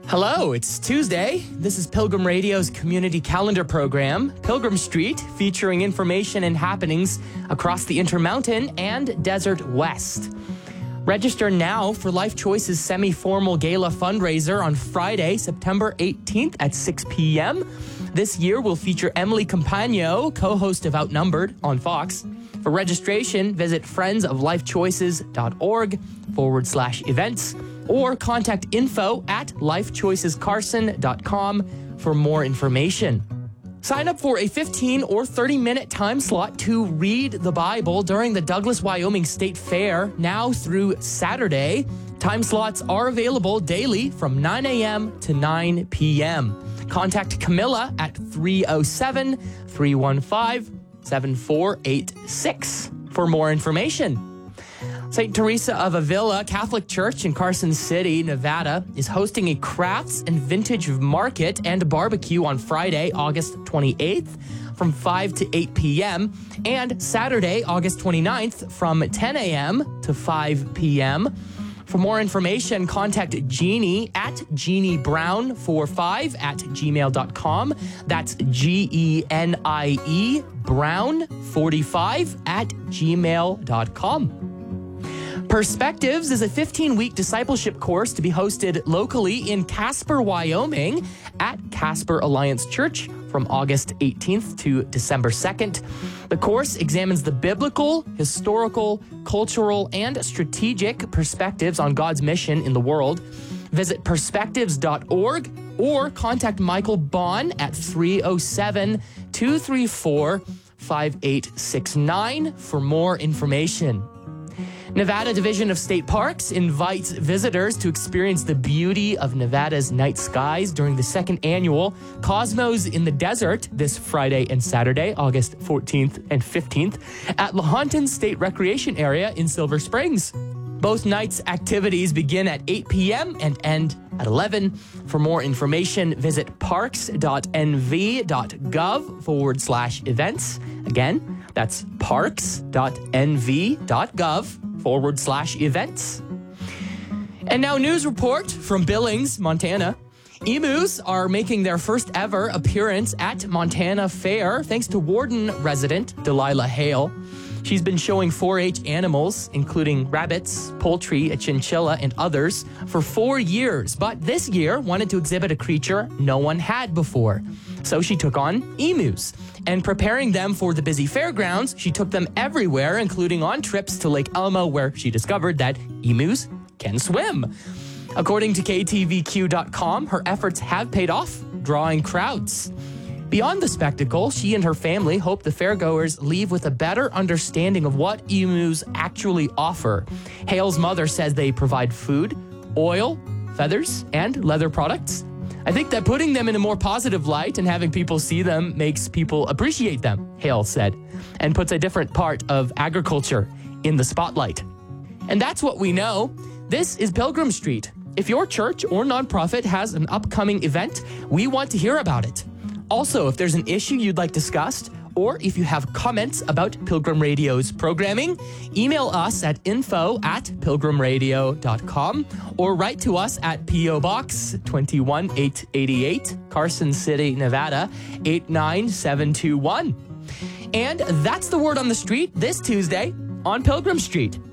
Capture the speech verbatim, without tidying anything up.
Hello, it's Tuesday. This is Pilgrim Radio's community calendar program, Pilgrim Street, featuring information and happenings across the Intermountain and Desert West. Register now for Life Choice's semi-formal gala fundraiser on Friday, September eighteenth at six p.m. This year will feature Emily Campagno, co-host of Outnumbered on Fox. For registration, visit friendsoflifechoices.org forward slash events or contact info at lifechoicescarson dot com for more information. Sign up for a fifteen or thirty minute time slot to read the Bible during the Douglas, Wyoming State Fair now through Saturday. Time slots are available daily from nine a.m. to nine p.m. Contact Camilla at three oh seven, three one five, seven four eight six for more information. Saint Teresa of Avila Catholic Church in Carson City, Nevada, is hosting a crafts and vintage market and barbecue on Friday, August twenty-eighth from five to eight p.m. and Saturday, August twenty-ninth from ten a.m. to five p.m. For more information, contact Jeannie at Jeannie Brown forty-five at gmail dot com. That's G E N I E Brown forty-five at gmail dot com. Perspectives is a fifteen-week discipleship course to be hosted locally in Casper, Wyoming at Casper Alliance Church from August eighteenth to December second. The course examines the biblical, historical, cultural, and strategic perspectives on God's mission in the world. Visit perspectives dot org or contact Michael Bond at three oh seven, two three four, five eight six nine for more information. Nevada Division of State Parks invites visitors to experience the beauty of Nevada's night skies during the second annual Cosmos in the Desert this Friday and Saturday, August fourteenth and fifteenth, at Lahontan State Recreation Area in Silver Springs. Both nights' activities begin at eight p.m. and end at eleven. For more information, visit parks.nv.gov forward slash events. Again, that's parks.nv.gov forward slash events. And now news report from Billings, Montana. Emus are making their first ever appearance at Montana Fair thanks to Warden resident Delilah Hale. She's been showing four H animals, including rabbits, poultry, a chinchilla, and others, for four years, but this year wanted to exhibit a creature no one had before. So she took on emus. And preparing them for the busy fairgrounds, she took them everywhere, including on trips to Lake Elmo, where she discovered that emus can swim. According to K T V Q dot com, her efforts have paid off, drawing crowds. Beyond the spectacle, she and her family hope the fairgoers leave with a better understanding of what emus actually offer. Hale's mother says they provide food, oil, feathers, and leather products. I think that putting them in a more positive light and having people see them makes people appreciate them, Hale said, and puts a different part of agriculture in the spotlight. And that's what we know. This is Pilgrim Street. If your church or nonprofit has an upcoming event, we want to hear about it. Also, if there's an issue you'd like discussed, or if you have comments about Pilgrim Radio's programming, email us at info at pilgrim radio dot com or write to us at P O Box two one eight eight eight, Carson City, Nevada eight nine seven two one. And that's the word on the street this Tuesday on Pilgrim Street.